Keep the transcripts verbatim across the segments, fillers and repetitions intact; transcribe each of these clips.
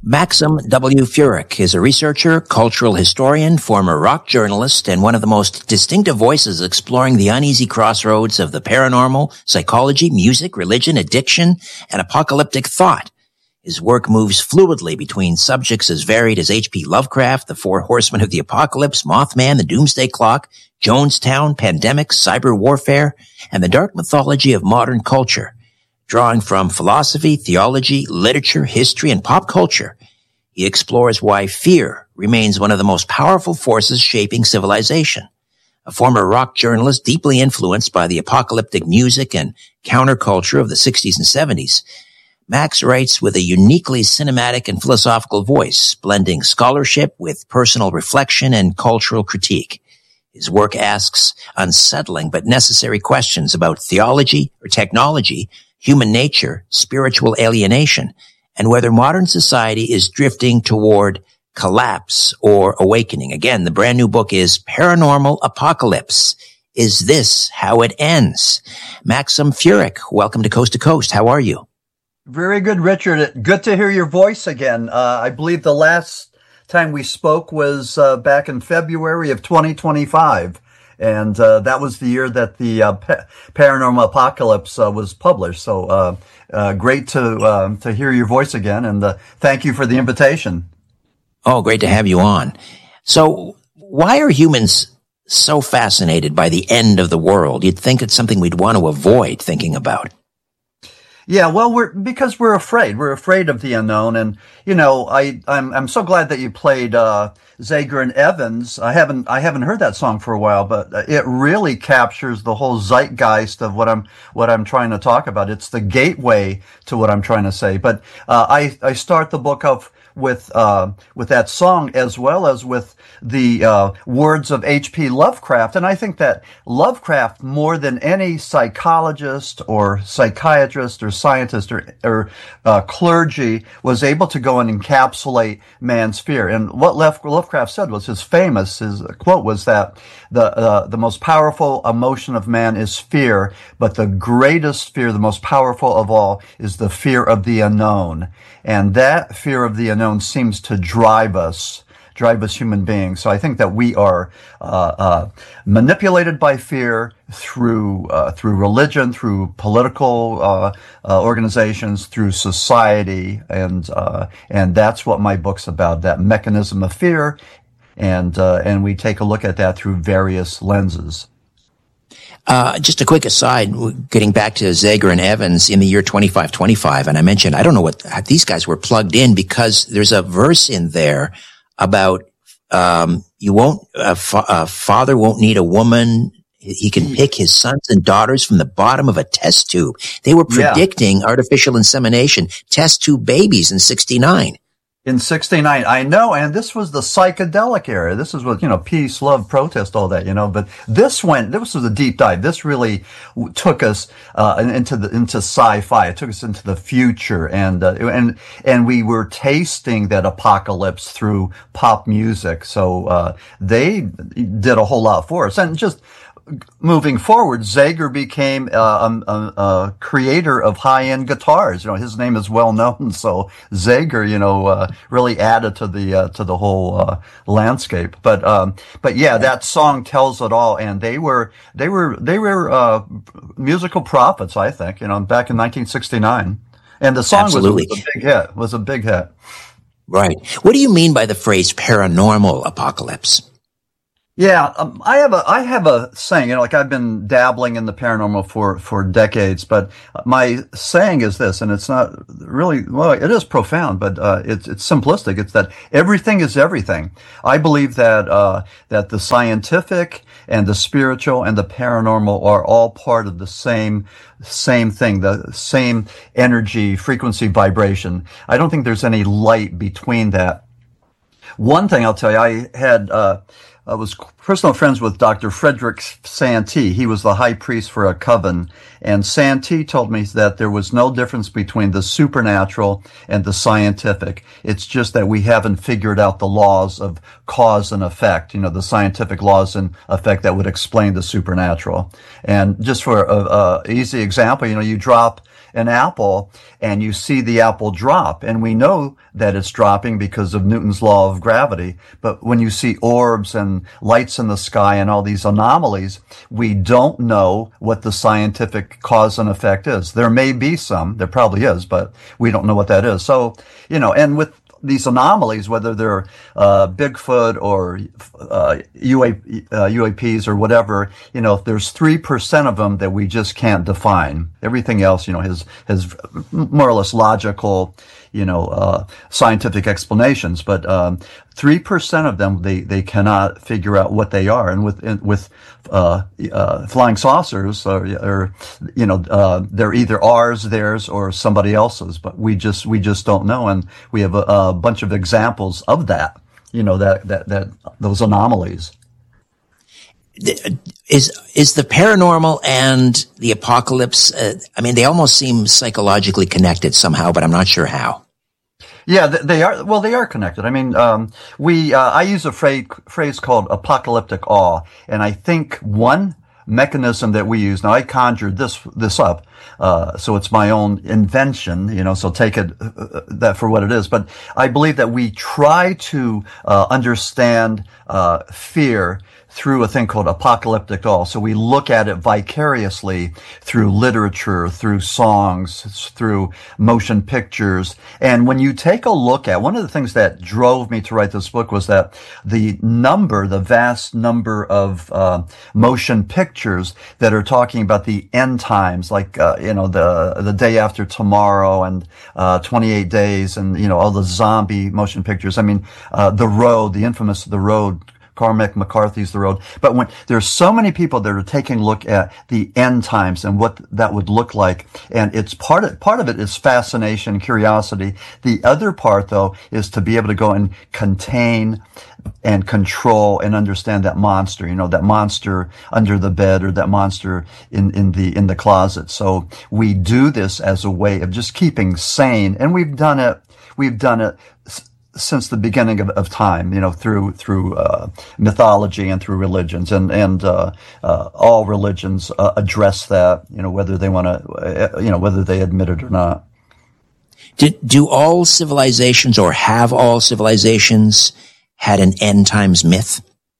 Maxim W. Furyk is a researcher, cultural historian, former rock journalist, and one of the most distinctive voices exploring the uneasy crossroads of the paranormal, psychology, music, religion, addiction, and apocalyptic thought. His work moves fluidly between subjects as varied as H P Lovecraft, the Four Horsemen of the Apocalypse, Mothman, the Doomsday Clock, Jonestown, pandemics, cyber warfare, and the dark mythology of modern culture. Drawing from philosophy, theology, literature, history, and pop culture, he explores why fear remains one of the most powerful forces shaping civilization. A former rock journalist deeply influenced by the apocalyptic music and counterculture of the sixties and seventies, Max writes with a uniquely cinematic and philosophical voice, blending scholarship with personal reflection and cultural critique. His work asks unsettling but necessary questions about theology or technology, human nature, spiritual alienation, and whether modern society is drifting toward collapse or awakening. Again, the brand new book is Paranormal Apocalypse. Is this how it ends? Maxim Furyk, welcome to Coast to Coast. How are you? Very good, Richard. Good to hear your voice again. Uh, I believe the last time we spoke was uh, back in February of twenty twenty-five. And uh, that was the year that the uh, pa- Paranormal Apocalypse uh, was published. So uh, uh, great to uh, to hear your voice again, and uh, thank you for the invitation. Oh, great to have you on. So why are humans so fascinated by the end of the world? You'd think it's something we'd want to avoid thinking about. Yeah, well, we're because we're afraid. We're afraid of the unknown, and you know, I I'm I'm so glad that you played uh, Zager and Evans. I haven't I haven't heard that song for a while, but it really captures the whole zeitgeist of what I'm what I'm trying to talk about. It's the gateway to what I'm trying to say. But uh, I I start the book off with uh, with that song as well as with the uh, words of H P Lovecraft. And I think that Lovecraft, more than any psychologist or psychiatrist or scientist or, or uh, clergy, was able to go and encapsulate man's fear. And what Lovecraft said was his famous, his quote was that the uh, the most powerful emotion of man is fear, but the greatest fear, the most powerful of all, is the fear of the unknown. And that fear of the unknown seems to drive us drive us human beings. So I think that we are uh, uh, manipulated by fear through uh, through religion, through political uh, uh, organizations, through society, and uh, and that's what my book's about. That mechanism of fear, and uh, and we take a look at that through various lenses. Uh, just a quick aside, getting back to Zager and Evans in the year twenty-five twenty-five, and I mentioned, I don't know what, these guys were plugged in because there's a verse in there about, um, you won't, a, fa- a father won't need a woman. He can pick his sons and daughters from the bottom of a test tube. They were predicting yeah. artificial insemination, test tube babies in sixty-nine. In sixty-nine, I know, and this was the psychedelic era. This is what, you know, peace, love, protest, all that, you know, but this went, this was a deep dive. This really took us, uh, into the, into sci-fi. It took us into the future, and, uh, and, and we were tasting that apocalypse through pop music. So, uh, they did a whole lot for us. And just, moving forward, Zager became uh, a, a, a creator of high-end guitars. You know, his name is well known, so Zager, you know, uh, really added to the uh, to the whole uh, landscape. But um, but yeah, that song tells it all. And they were they were they were uh, musical prophets, I think. You know, back in nineteen sixty-nine, and the song was, was a big hit. Was a big hit. Right. What do you mean by the phrase paranormal apocalypse? Yeah, um, I have a I have a saying, you know, like I've been dabbling in the paranormal for for decades, but my saying is this, and it's not really, well, it is profound, but uh, it's it's simplistic. It's that everything is everything. I believe that uh, that the scientific and the spiritual and the paranormal are all part of the same same thing, the same energy, frequency, vibration. I don't think there's any light between that. One thing I'll tell you, I had. Uh, I was personal friends with Doctor Frederick Santee. He was the high priest for a coven, and Santee told me that there was no difference between the supernatural and the scientific. It's just that we haven't figured out the laws of cause and effect, you know, the scientific laws and effect that would explain the supernatural. And just for a, a easy example, you know, you drop an apple and you see the apple drop, and we know that it's dropping because of Newton's law of gravity. But when you see orbs and lights in the sky and all these anomalies, we don't know what the scientific cause and effect is. There may be some, there probably is, but we don't know what that is. So, you know, and with these anomalies, whether they're uh, Bigfoot or uh, U A, uh, U A Ps or whatever, you know, there's three percent of them that we just can't define. Everything else, you know, has has more or less logical, you know, uh, scientific explanations. But um, three percent of them, they they cannot figure out what they are. And with with uh, uh, flying saucers, or, or you know, uh, they're either ours, theirs, or somebody else's. But we just we just don't know. And we have a, a bunch of examples of that. You know, that that that those anomalies. Is is the paranormal and the apocalypse? Uh, I mean, they almost seem psychologically connected somehow, but I'm not sure how. Yeah, they are. Well, they are connected. I mean, um, we. Uh, I use a phrase phrase called apocalyptic awe, and I think one mechanism that we use. Now, I conjured this this up, uh, so it's my own invention. You know, so take it uh, that for what it is. But I believe that we try to uh, understand uh, fear through a thing called apocalyptic awe. So we look at it vicariously through literature, through songs, through motion pictures. And when you take a look at, one of the things that drove me to write this book was that the number, the vast number of uh, motion pictures that are talking about the end times, like, uh, you know, the the day after tomorrow and uh, twenty-eight days and, you know, all the zombie motion pictures. I mean, uh, The Road, the infamous The Road, Cormac McCarthy's The Road. But when there's so many people that are taking a look at the end times and what that would look like, and it's part of, part of it is fascination, curiosity. The other part, though, is to be able to go and contain and control and understand that monster, you know, that monster under the bed or that monster in, in the, in the closet. So we do this as a way of just keeping sane. And we've done it, we've done it since the beginning of, of time, you know, through through uh, mythology and through religions, and and uh, uh, all religions uh, address that, you know, whether they want to, uh, you know, whether they admit it or not. Did, do all civilizations, or have all civilizations, had an end times myth?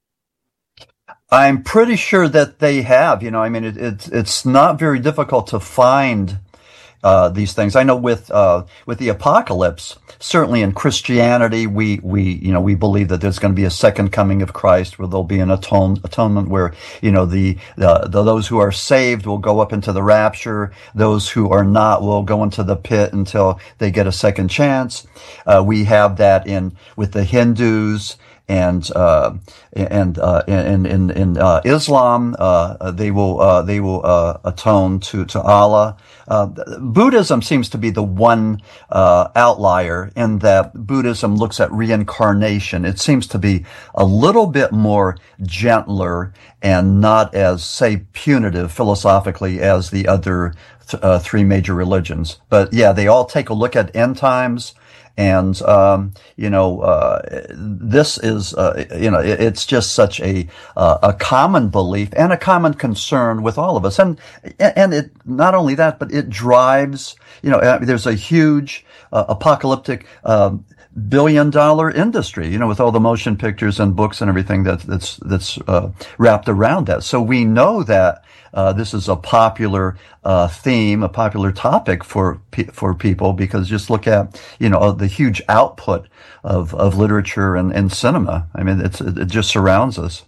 I'm pretty sure that they have. You know, I mean, it, it it's not very difficult to find uh these things. I know with uh with the apocalypse, certainly in Christianity, we we you know we believe that there's going to be a second coming of Christ, where there'll be an atone, atonement, where you know the, the the those who are saved will go up into the rapture, those who are not will go into the pit until they get a second chance. Uh, we have that in with the Hindus. And uh, and uh, in in in uh, Islam, uh, they will uh, they will uh, atone to to Allah. Uh, Buddhism seems to be the one uh, outlier in that Buddhism looks at reincarnation. It seems to be a little bit more gentler and not as, say, punitive philosophically as the other th- uh, three major religions. But yeah, they all take a look at end times. And, um, you know, uh, this is, uh, you know, it, it's just such a, uh, a common belief and a common concern with all of us. And, and it, not only that, but it drives, you know, uh, there's a huge, uh, apocalyptic, um, billion dollar industry, you know, with all the motion pictures and books and everything that, that's, that's, uh, wrapped around that. So we know that, Uh, this is a popular uh, theme, a popular topic for pe- for people, because just look at, you know, the huge output of, of literature and, and cinema. I mean, it's, it just surrounds us.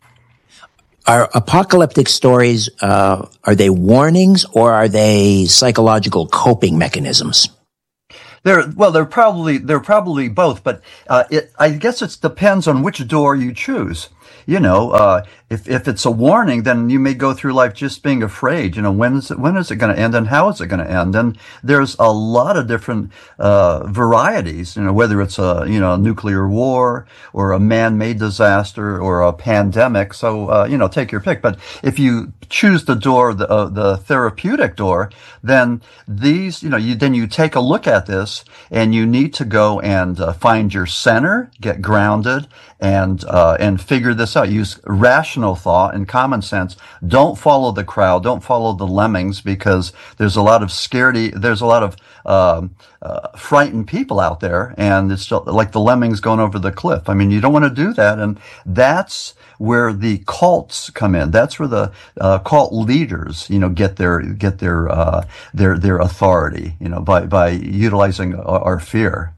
Are apocalyptic stories, uh, are they warnings, or are they psychological coping mechanisms? They're, well, they're probably, they're probably both, but, uh, it, I guess it depends on which door you choose. You know, uh, if, if it's a warning, then you may go through life just being afraid. You know, when is it, when is it going to end, and how is it going to end? And there's a lot of different, uh, varieties, you know, whether it's a, you know, a nuclear war or a man-made disaster or a pandemic. So, uh, you know, take your pick. But if you choose the door, the, uh, the therapeutic door, then these, you know, you, then you take a look at this, and you need to go and uh, find your center, get grounded, and, uh, and figure this out. Use rational thought and common sense. Don't follow the crowd. Don't follow the lemmings, because there's a lot of scaredy. There's a lot of um, uh, frightened people out there, and it's just like the lemmings going over the cliff. I mean, you don't want to do that, and that's where the cults come in. That's where the uh, cult leaders, you know, get their get their uh, their their authority, you know, by by utilizing our, our fear.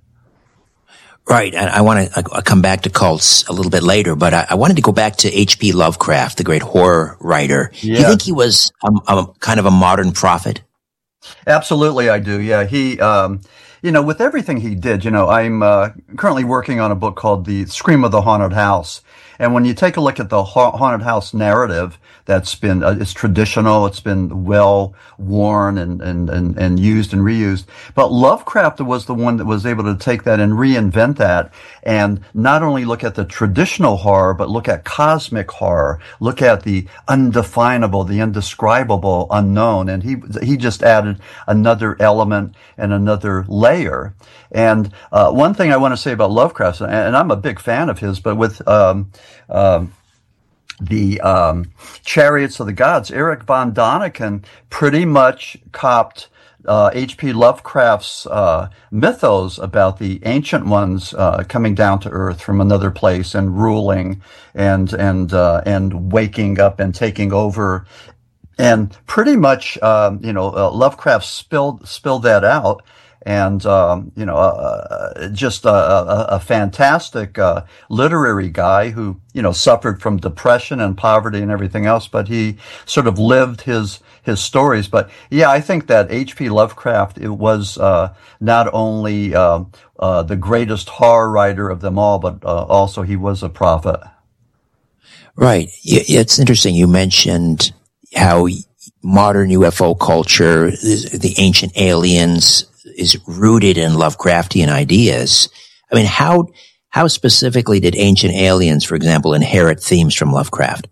Right. And I want to come back to cults a little bit later, but I, I wanted to go back to H P Lovecraft, the great horror writer. Yeah. Do you think he was a, a kind of a modern prophet? Absolutely, I do. Yeah, he, um, you know, with everything he did, you know, I'm uh, currently working on a book called The Scream of the Haunted House. And when you take a look at the ha- haunted house narrative, that's been, uh, it's traditional, it's been well worn and, and, and, and used and reused. But Lovecraft was the one that was able to take that and reinvent that, and not only look at the traditional horror, but look at cosmic horror, look at the undefinable, the indescribable, unknown. And he, he just added another element and another layer. And, uh, one thing I want to say about Lovecraft, and I'm a big fan of his, but with, um, um, the um, Chariots of the Gods, Eric von Daniken pretty much copped uh, H P Lovecraft's uh, mythos about the ancient ones uh, coming down to Earth from another place and ruling and and uh, and waking up and taking over. And pretty much, um, you know, uh, Lovecraft spilled spilled that out. And, um, you know, uh, just a, a, a fantastic, uh, literary guy who, you know, suffered from depression and poverty and everything else, but he sort of lived his, his stories. But yeah, I think that H P Lovecraft, it was, uh, not only, uh, uh, the greatest horror writer of them all, but, uh, also he was a prophet. Right. It's interesting. You mentioned how modern U F O culture, the ancient aliens, is rooted in Lovecraftian ideas. I mean, how how specifically did Ancient Aliens, for example, inherit themes from Lovecraft?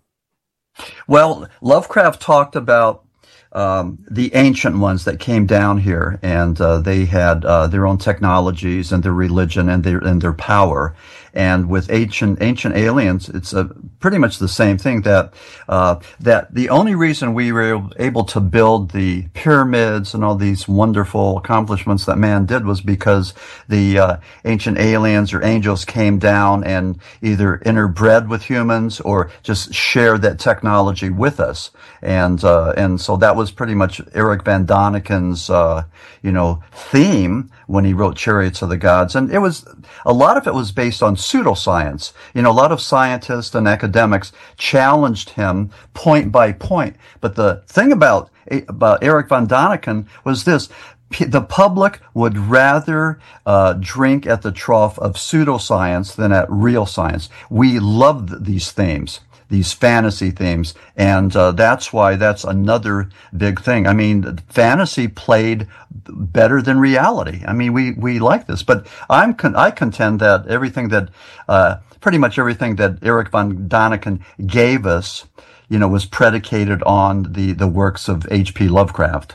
Well, Lovecraft talked about um, the ancient ones that came down here, and uh, they had uh, their own technologies and their religion and their and their power. And with ancient ancient aliens, it's a, pretty much the same thing. That uh, that the only reason we were able to build the pyramids and all these wonderful accomplishments that man did was because the uh, ancient aliens or angels came down and either interbred with humans or just shared that technology with us. And uh, and so that was pretty much Eric von Daniken's uh, you know theme when he wrote Chariots of the Gods. And it was a lot of it was based on pseudoscience. You know, a lot of scientists and academics challenged him point by point. But the thing about, about Eric von Daniken was this: the public would rather uh, drink at the trough of pseudoscience than at real science. We loved these themes, these fantasy themes, and uh, that's why that's another big thing. I mean, fantasy played better than reality. I mean, we we like this, but I'm con- I contend that everything that uh, pretty much everything that Eric von Daniken gave us, you know, was predicated on the the works of H P Lovecraft.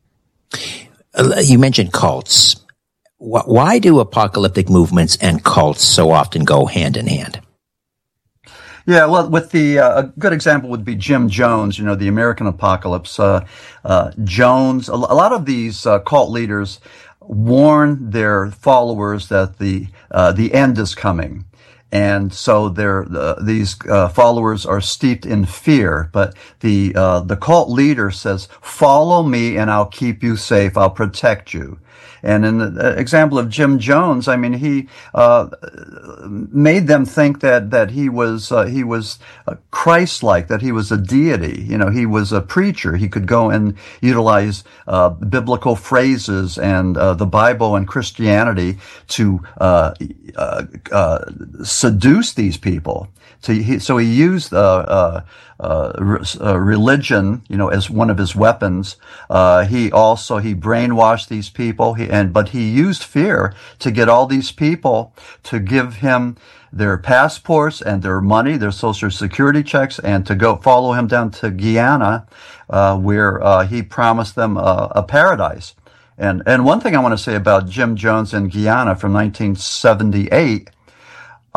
You mentioned cults. Why do apocalyptic movements and cults so often go hand in hand? Yeah, well, with the uh, a good example would be Jim Jones, you know, the American Apocalypse. Uh, uh, Jones, a, a lot of these uh, cult leaders warn their followers that the uh, the end is coming. And so they're, uh, these uh, followers are steeped in fear. But the uh, the cult leader says, "Follow me, and I'll keep you safe. I'll protect you." And in the example of Jim Jones, I mean, he uh made them think that that he was uh, he was uh, Christ-like, that he was a deity. You know, he was a preacher. He could go and utilize uh biblical phrases and uh, the Bible and Christianity to uh, uh, uh seduce these people. So he, so he used uh, uh, uh, uh, religion, you know, as one of his weapons. Uh, he also he brainwashed these people, he, and but he used fear to get all these people to give him their passports and their money, their social security checks, and to go follow him down to Guyana, uh, where uh, he promised them a, a paradise. And and one thing I want to say about Jim Jones in Guyana from nineteen seventy-eight.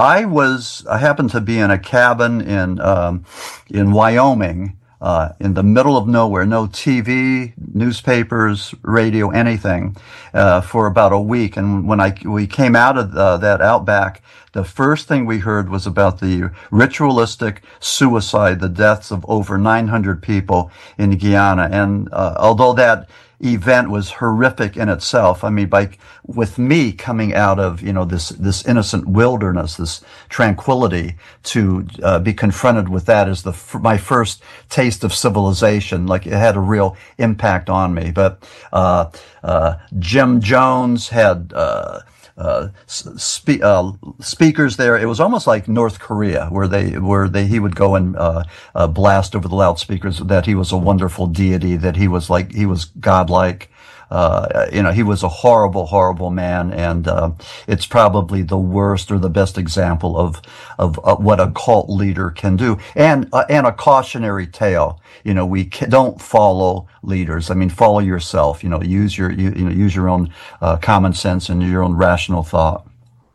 I was, I happened to be in a cabin in, um, in Wyoming, uh, in the middle of nowhere, no T V, newspapers, radio, anything, uh, for about a week. And when I, we came out of uh, that outback, the first thing we heard was about the ritualistic suicide, the deaths of over nine hundred people in Guyana. And, uh, although that event was horrific in itself. I mean, by, with me coming out of, you know, this, this innocent wilderness, this tranquility, to uh, be confronted with that as the, my first taste of civilization, like it had a real impact on me. But, uh, uh, Jim Jones had, uh, Uh, spe- uh, speakers there. It was almost like North Korea, where they, where they, he would go and uh, uh, blast over the loudspeakers that he was a wonderful deity, that he was like, he was godlike. Uh, you know, he was a horrible, horrible man, and uh, it's probably the worst or the best example of of uh, what a cult leader can do, and uh, and a cautionary tale. You know, we ca- don't follow leaders. I mean, follow yourself. You know, use your you, you know use your own uh, common sense and your own rational thought.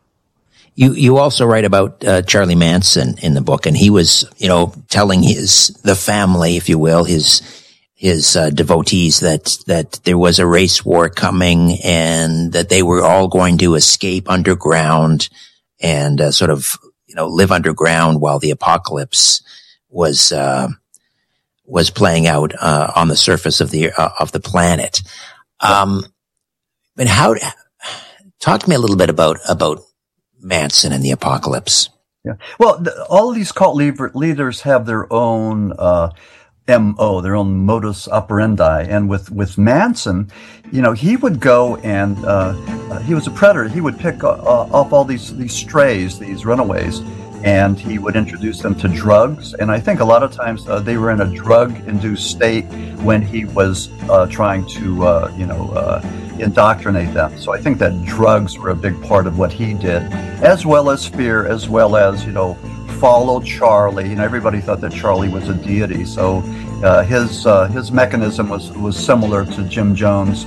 You you also write about uh, Charlie Manson in the book, and he was, you know, telling his the family, if you will, his. his uh, devotees that that there was a race war coming and that they were all going to escape underground and uh, sort of, you know, live underground while the apocalypse was uh, was playing out uh, on the surface of the uh, of the planet. Um, but how? Talk to me a little bit about about Manson and the apocalypse. Yeah. Well, the, all of these cult leader, leaders have their own Uh, M O, their own modus operandi. And with, with Manson, you know, he would go and, uh, uh he was a predator. He would pick uh, up all these, these strays, these runaways, and he would introduce them to drugs. And I think a lot of times uh, they were in a drug-induced state when he was uh, trying to, uh, you know, uh, indoctrinate them. So I think that drugs were a big part of what he did, as well as fear, as well as, you know, follow Charlie. You know, everybody thought that Charlie was a deity, so uh, his uh, his mechanism was was similar to Jim Jones.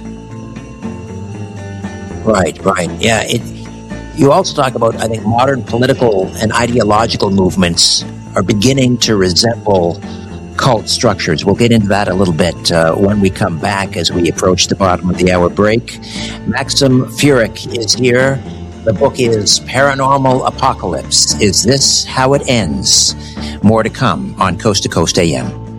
Right, right, yeah. It. You also talk about, I think, modern political and ideological movements are beginning to resemble cult structures. We'll get into that a little bit uh, when we come back as we approach the bottom of the hour break. Maxim Furyk is here. The book is Paranormal Apocalypse. Is This How It Ends? More to come on Coast to Coast A M.